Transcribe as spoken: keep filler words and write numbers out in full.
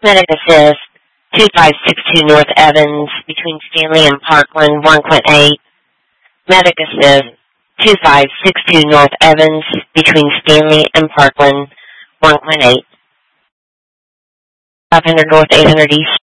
Medic Assist, two five six two North Evans, between Stanley and Parkland, one point eight. Medic Assist, two five six two North Evans, between Stanley and Parkland, one point eight. five hundred North, eight hundred East.